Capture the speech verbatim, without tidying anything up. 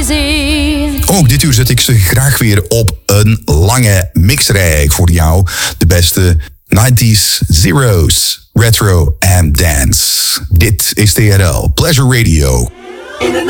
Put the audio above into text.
easy. Ook dit uur zet ik ze graag weer op een lange mixrij voor jou. De beste nineties, zeros, retro en dance. Dit is T R L Pleasure Radio. In the